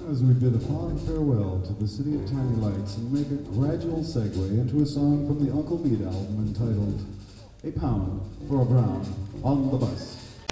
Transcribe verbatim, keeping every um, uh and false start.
As we bid a fond farewell to the city of tiny lights and make a gradual segue into a song from the Uncle Beat album entitled A Pound for a Brown on the Bus.